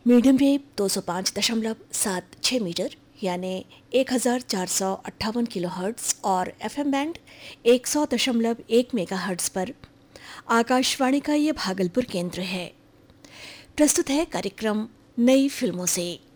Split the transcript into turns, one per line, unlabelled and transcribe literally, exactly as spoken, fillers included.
Medium wave दो सौ पाँच दशमलव सात छः मीटर यानी एक हज़ार चार सौ अट्ठावन किलो हर्ट्ज़ और एफएम बैंड एक सौ दशमलव एक मेगा हर्ट्ज़ पर आकाशवाणी का ये भागलपुर केंद्र है। प्रस्तुत है कार्यक्रम नई फिल्मों से।